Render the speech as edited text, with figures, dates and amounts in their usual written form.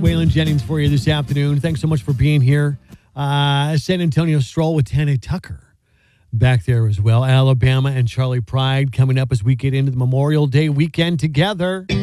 Waylon Jennings for you this afternoon. Thanks so much for being here. San Antonio Stroll with Tana Tucker back there as well. Alabama and Charlie Pride coming up as we get into the Memorial Day weekend together.